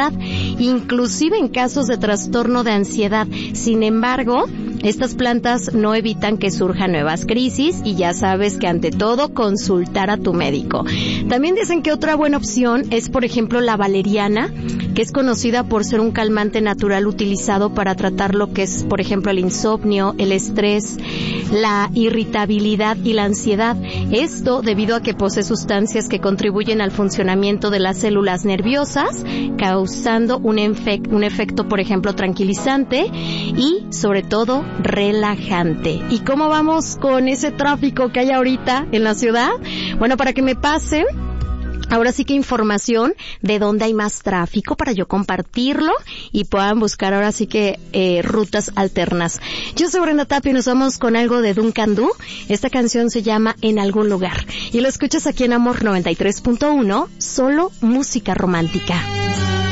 ansiedad, inclusive en casos de trastorno de ansiedad. Sin embargo, estas plantas no evitan que surjan nuevas crisis y ya sabes que ante todo consultar a tu médico. También dicen que otra buena opción es, por ejemplo, la valeriana, que es conocida por ser un calmante natural utilizado para tratar lo que es, por ejemplo, el insomnio, el estrés, la irritabilidad y la ansiedad. Esto debido a que posee sustancias que contribuyen al funcionamiento de las células nerviosas, causando un efecto, por ejemplo, tranquilizante y, sobre todo, relajante. ¿Y cómo vamos con ese tráfico que hay ahorita en la ciudad? Bueno, para que me pasen ahora sí que información de dónde hay más tráfico para yo compartirlo y puedan buscar ahora sí que rutas alternas. Yo soy Brenda Tapia y nos vamos con algo de Duncan Du. Esta canción se llama En algún lugar y lo escuchas aquí en Amor 93.1, solo música romántica.